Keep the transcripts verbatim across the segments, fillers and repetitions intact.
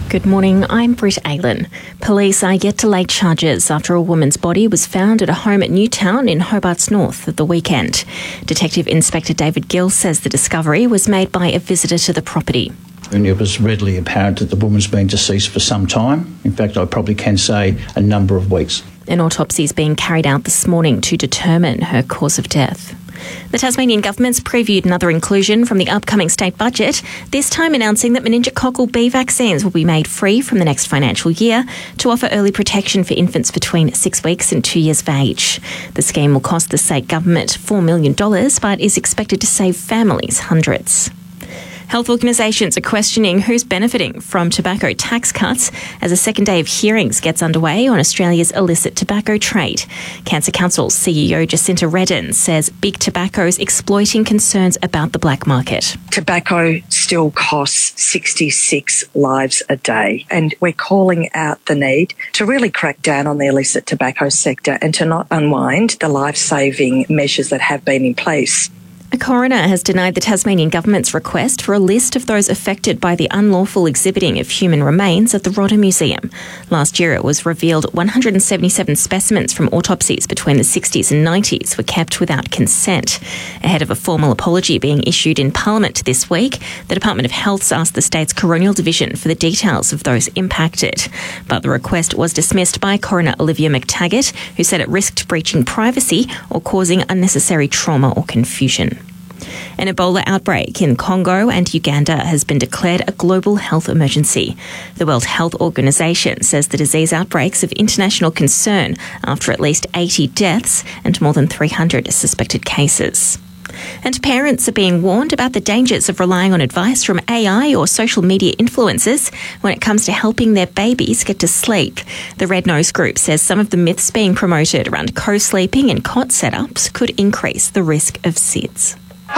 Good morning, I'm Britt Aylan. Police are yet to lay charges after a woman's body was found at a home at Newtown in Hobart's North at the weekend. Detective Inspector David Gill says the discovery was made by a visitor to the property. And it was readily apparent that the woman's been deceased for some time. In fact, I probably can say a number of weeks. An autopsy is being carried out this morning to determine her cause of death. The Tasmanian government's previewed another inclusion from the upcoming state budget, this time announcing that meningococcal B vaccines will be made free from the next financial year to offer early protection for infants between six weeks and two years of age. The scheme will cost the state government four million dollars but is expected to save families hundreds. Health organisations are questioning who's benefiting from tobacco tax cuts as a second day of hearings gets underway on Australia's illicit tobacco trade. Cancer Council C E O Jacinta Redden says big tobacco's exploiting concerns about the black market. Tobacco still costs sixty-six lives a day, and we're calling out the need to really crack down on the illicit tobacco sector and to not unwind the life-saving measures that have been in place. A coroner has denied the Tasmanian government's request for a list of those affected by the unlawful exhibiting of human remains at the Rodder Museum. Last year it was revealed one hundred seventy-seven specimens from autopsies between the sixties and nineties were kept without consent. Ahead of a formal apology being issued in Parliament this week, the Department of Health's asked the state's coronial division for the details of those impacted. But the request was dismissed by Coroner Olivia McTaggart, who said it risked breaching privacy or causing unnecessary trauma or confusion. An Ebola outbreak in Congo and Uganda has been declared a global health emergency. The World Health Organization says the disease outbreaks of international concern after at least eighty deaths and more than three hundred suspected cases. And parents are being warned about the dangers of relying on advice from A I or social media influencers when it comes to helping their babies get to sleep. The Red Nose Group says some of the myths being promoted around co-sleeping and cot setups could increase the risk of S I D S.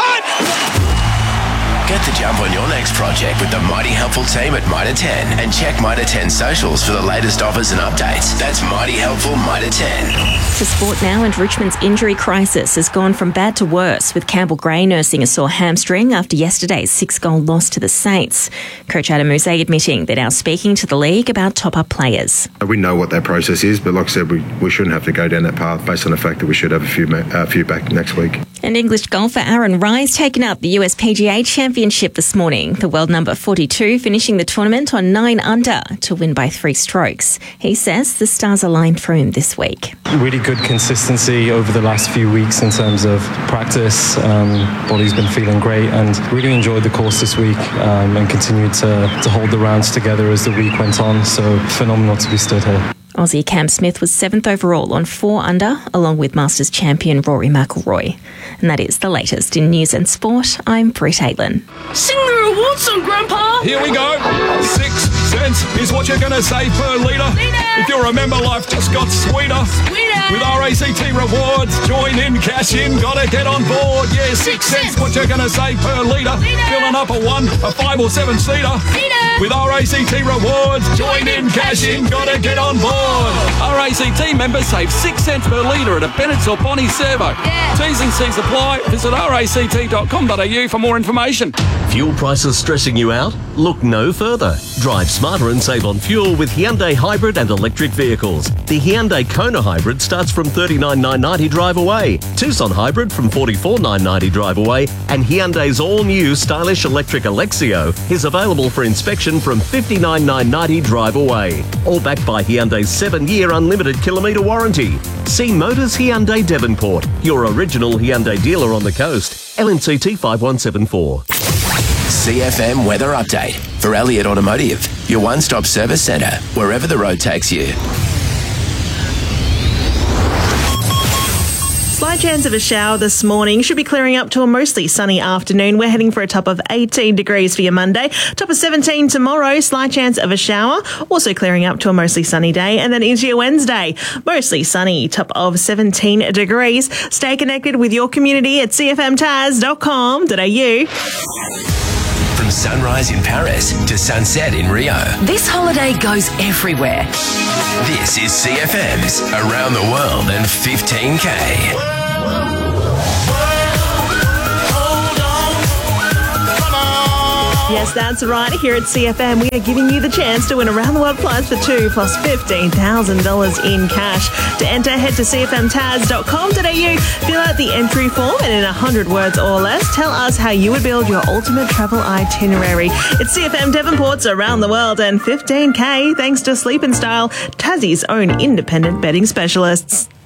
Get the jump on your next project with the Mighty Helpful team at Mitre ten and check Mitre ten socials for the latest offers and updates. That's Mighty Helpful Mitre ten. To sport now, and Richmond's injury crisis has gone from bad to worse, with Campbell Gray nursing a sore hamstring after yesterday's six-goal loss to the Saints. Coach Adam Mousset admitting they're now speaking to the league about top-up players. We know what that process is, but like I said, we, we shouldn't have to go down that path based on the fact that we should have a few, a uh, few back next week. And English golfer Aaron Rise taken up the U S P G A Championship this morning. The world number forty-two finishing the tournament on nine under to win by three strokes. He says the stars aligned for him this week. Really good consistency over the last few weeks in terms of practice. Um, body's been feeling great and really enjoyed the course this week um, and continued to, to hold the rounds together as the week went on. So phenomenal to be stood here. Aussie Cam Smith was seventh overall on four under, along with Masters champion Rory McIlroy. And that is the latest in news and sport. I'm Britt Aylan. Sing the reward song, Grandpa! Here we go. Six cents is what you're going to save per litre. If you remember, life just got sweeter. Sweeter! With R A C T Rewards, join in, cash in, gotta get on board. Yeah, six, six cents, what you're going to save per litre. Filling up a one, a five or seven seater. With R A C T Rewards, join in, cash in, gotta get on board. R A C T members save six cents per litre at a Bennett's or Bonnie servo. Yeah. T's and C's apply. Visit r a c t dot com dot a u for more information. Fuel prices stressing you out? Look no further. Drive smarter and save on fuel with Hyundai hybrid and electric vehicles. The Hyundai Kona hybrid starts from thirty-nine thousand nine hundred ninety drive away, Tucson hybrid from forty-four thousand nine hundred ninety drive away, and Hyundai's all-new stylish electric Alexio is available for inspection from fifty-nine thousand nine hundred ninety drive away. All backed by Hyundai's seven-year unlimited kilometre warranty. See Motors Hyundai Devonport, your original Hyundai dealer on the coast. L N C T five one seven four. C F M Weather Update for Elliott Automotive, your one-stop service centre, wherever the road takes you. Slight chance of a shower this morning. Should be clearing up to a mostly sunny afternoon. We're heading for a top of eighteen degrees for your Monday. Top of seventeen tomorrow. Slight chance of a shower. Also clearing up to a mostly sunny day. And then into your Wednesday. Mostly sunny. Top of seventeen degrees. Stay connected with your community at c f m taz dot com dot a u. From sunrise in Paris to sunset in Rio. This holiday goes everywhere. This is C F M's Around the World in fifteen K. Yes, that's right. Here at C F M, we are giving you the chance to win around the world flights for two plus fifteen thousand dollars in cash. To enter, head to c f m taz dot com dot a u, fill out the entry form, and in one hundred words or less, tell us how you would build your ultimate travel itinerary. It's C F M Devonport's Around the World and fifteen K thanks to Sleep and Style, Tassie's own independent betting specialists.